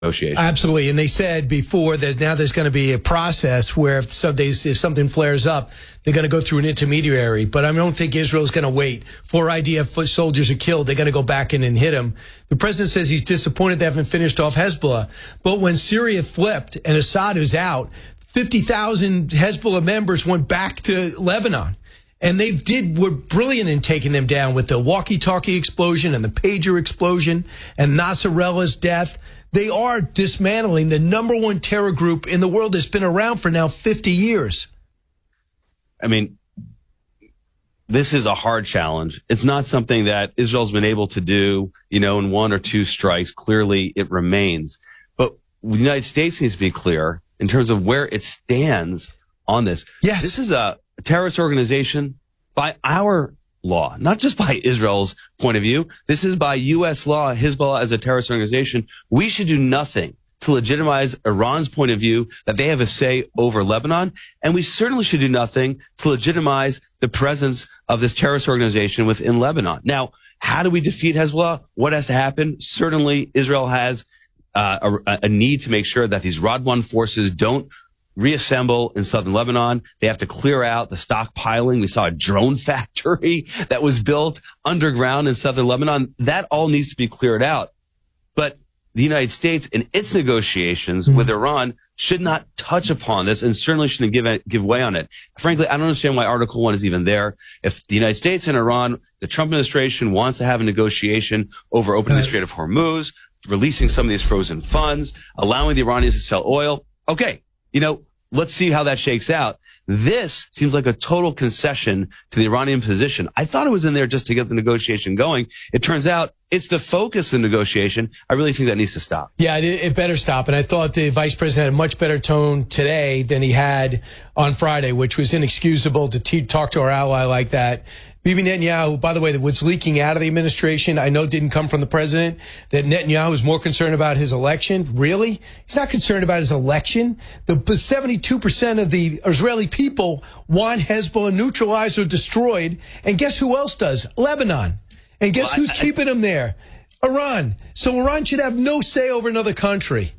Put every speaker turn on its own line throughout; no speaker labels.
negotiation.
Absolutely. And they said before that now there's going to be a process where if something flares up, they're going to go through an intermediary. But I don't think Israel's going to wait. 4 IDF soldiers are killed. They're going to go back in and hit them. The president says he's disappointed they haven't finished off Hezbollah. But when Syria flipped and Assad is out, 50,000 Hezbollah members went back to Lebanon. And were brilliant in taking them down with the walkie-talkie explosion and the pager explosion and Nasrallah's death. They are dismantling the number one terror group in the world that's been around for now 50 years.
I mean, this is a hard challenge. It's not something that Israel's been able to do, in 1 or 2 strikes. Clearly, it remains. But the United States needs to be clear in terms of where it stands on this.
Yes.
This is a terrorist organization by our law, not just by Israel's point of view. This is by U.S. law, Hezbollah as a terrorist organization. We should do nothing to legitimize Iran's point of view that they have a say over Lebanon. And we certainly should do nothing to legitimize the presence of this terrorist organization within Lebanon. Now, how do we defeat Hezbollah? What has to happen? Certainly, Israel has a need to make sure that these Radwan forces don't reassemble in southern Lebanon. They have to clear out the stockpiling. We saw a drone factory that was built underground in southern Lebanon. That all needs to be cleared out. But the United States in its negotiations with Iran should not touch upon this and certainly shouldn't give way on it. Frankly, I don't understand why Article 1 is even there. If the United States and Iran, the Trump administration wants to have a negotiation over opening the Strait of Hormuz, releasing some of these frozen funds, allowing the Iranians to sell oil, okay. Let's see how that shakes out. This seems like a total concession to the Iranian position. I thought it was in there just to get the negotiation going. It turns out it's the focus of the negotiation. I really think that needs to stop.
Yeah, it better stop. And I thought the vice president had a much better tone today than he had on Friday, which was inexcusable to talk to our ally like that. Bibi Netanyahu, by the way, what's leaking out of the administration, I know didn't come from the president, that Netanyahu is more concerned about his election. Really? He's not concerned about his election. The 72% of the Israeli people want Hezbollah neutralized or destroyed. And guess who else does? Lebanon. And guess who's keeping them there? Iran. So Iran should have no say over another country.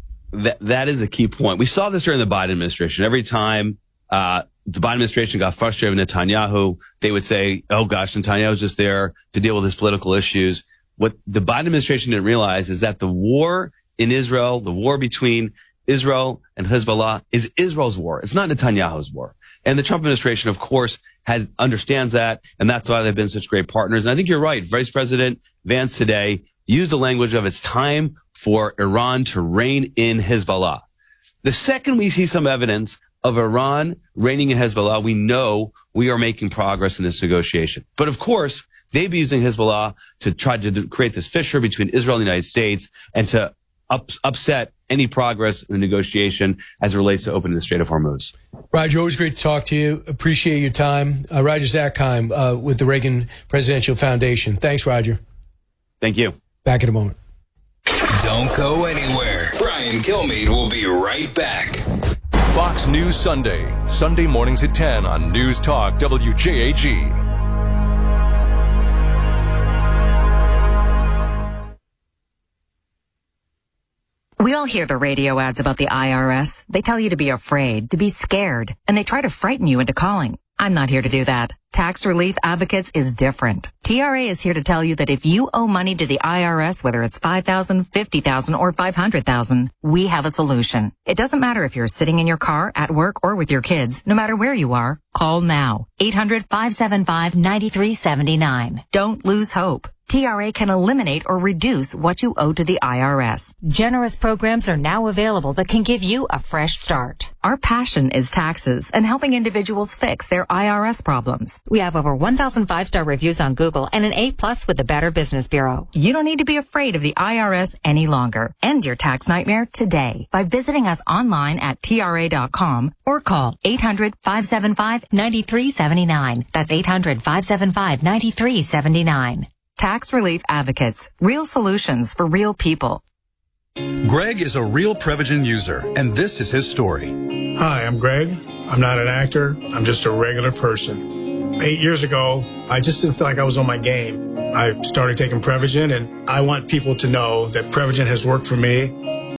That is a key point. We saw this during the Biden administration. Every time the Biden administration got frustrated with Netanyahu, they would say, oh gosh, Netanyahu's just there to deal with his political issues. What the Biden administration didn't realize is that the war in Israel, the war between Israel and Hezbollah, is Israel's war. It's not Netanyahu's war. And the Trump administration, of course, understands that, and that's why they've been such great partners. And I think you're right. Vice President Vance today used the language of it's time for Iran to rein in Hezbollah. The second we see some evidence of Iran reigning in Hezbollah, we know we are making progress in this negotiation. But of course, they've been using Hezbollah to try to create this fissure between Israel and the United States and to upset any progress in the negotiation as it relates to opening the Strait of Hormuz.
Roger, always great to talk to you. Appreciate your time. Roger Zakheim with the Reagan Presidential Foundation. Thanks, Roger.
Thank you.
Back in a moment.
Don't go anywhere. Brian Kilmeade will be right back.
Fox News Sunday. Sunday mornings at 10 on News Talk WJAG.
We all hear the radio ads about the IRS. They tell you to be afraid, to be scared, and they try to frighten you into calling. I'm not here to do that. Tax Relief Advocates is different. TRA is here to tell you that if you owe money to the IRS, whether it's $5,000, $50,000, or $500,000, we have a solution. It doesn't matter if you're sitting in your car, at work, or with your kids. No matter where you are, call now. 800-575-9379. Don't lose hope. TRA can eliminate or reduce what you owe to the IRS. Generous programs are now available that can give you a fresh start. Our passion is taxes and helping individuals fix their IRS problems. We have over 1,000 5-star reviews on Google and an A+ with the Better Business Bureau. You don't need to be afraid of the IRS any longer. End your tax nightmare today by visiting us online at TRA.com or call 800-575-9379. That's 800-575-9379. Tax Relief Advocates. Real solutions for real people.
Greg is a real Prevagen user, and this is his story.
Hi, I'm Greg. I'm not an actor. I'm just a regular person. 8 years ago, I just didn't feel like I was on my game. I started taking Prevagen, and I want people to know that Prevagen has worked for me.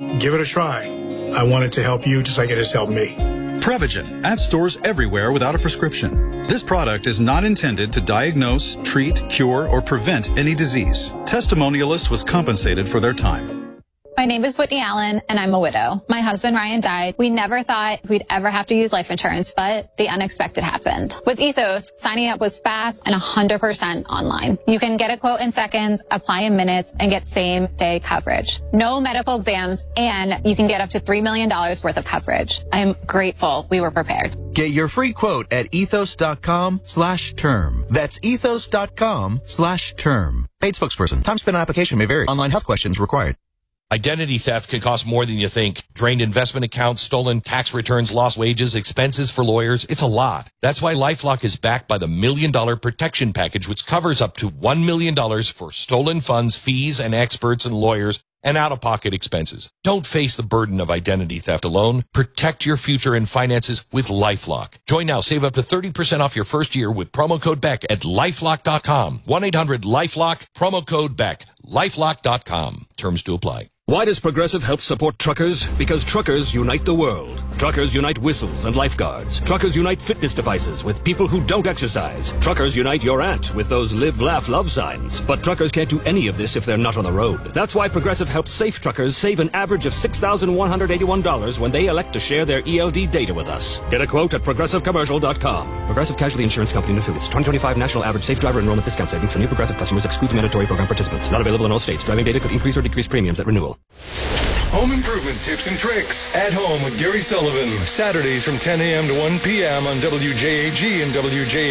Give it a try. I want it to help you just like it has helped me.
Prevagen, at stores everywhere without a prescription. This product is not intended to diagnose, treat, cure, or prevent any disease. Testimonialist was compensated for their time.
My name is Whitney Allen, and I'm a widow. My husband, Ryan, died. We never thought we'd ever have to use life insurance, but the unexpected happened. With Ethos, signing up was fast and 100% online. You can get a quote in seconds, apply in minutes, and get same-day coverage. No medical exams, and you can get up to $3 million worth of coverage. I am grateful we were prepared.
Get your free quote at ethos.com/term. That's ethos.com/term. Paid spokesperson. Time spent on application may vary. Online health questions required.
Identity theft can cost more than you think. Drained investment accounts, stolen tax returns, lost wages, expenses for lawyers. It's a lot. That's why LifeLock is backed by the $1 Million Protection Package, which covers up to $1 million for stolen funds, fees, and experts and lawyers, and out-of-pocket expenses. Don't face the burden of identity theft alone. Protect your future and finances with LifeLock. Join now. Save up to 30% off your first year with promo code BECK at LifeLock.com. 1-800-LifeLock, promo code BECK. LifeLock.com. Terms to apply.
Why does Progressive help support truckers? Because truckers unite the world. Truckers unite whistles and lifeguards. Truckers unite fitness devices with people who don't exercise. Truckers unite your aunt with those live, laugh, love signs. But truckers can't do any of this if they're not on the road. That's why Progressive helps safe truckers save an average of $6,181 when they elect to share their ELD data with us. Get a quote at ProgressiveCommercial.com. Progressive Casualty Insurance Company and Affiliates. 2025 National Average Safe Driver Enrollment Discount Savings for new Progressive customers excludes mandatory program participants. Not available in all states. Driving data could increase or decrease premiums at renewal.
Home improvement tips and tricks at home with Gary Sullivan. Saturdays from 10 a.m. to 1 p.m. on WJAG and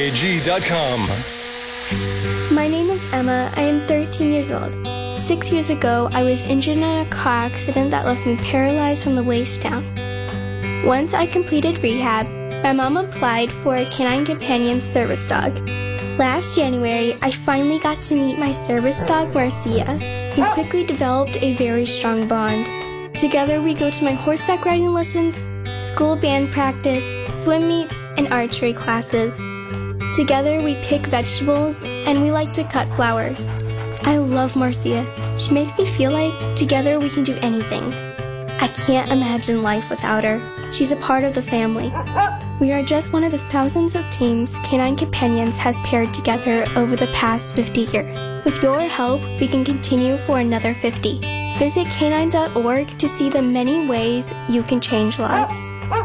WJAG.com.
My name is Emma. I am 13 years old. 6 years ago, I was injured in a car accident that left me paralyzed from the waist down. Once I completed rehab, my mom applied for a Canine Companion service dog. Last January, I finally got to meet my service dog, Marcia. We quickly developed a very strong bond. Together, we go to my horseback riding lessons, school band practice, swim meets, and archery classes. Together, we pick vegetables, and we like to cut flowers. I love Marcia. She makes me feel like together we can do anything. I can't imagine life without her. She's a part of the family. We are just one of the thousands of teams Canine Companions has paired together over the past 50 years. With your help, we can continue for another 50. Visit canine.org to see the many ways you can change lives.